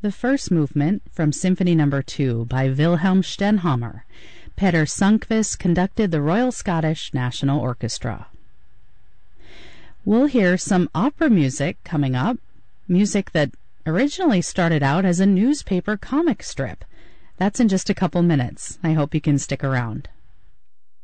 the first movement from Symphony No. 2 by Wilhelm Stenhammar. Peter Sundqvist conducted the Royal Scottish National Orchestra. We'll hear some opera music coming up, music that originally started out as a newspaper comic strip. That's in just a couple minutes. I hope you can stick around.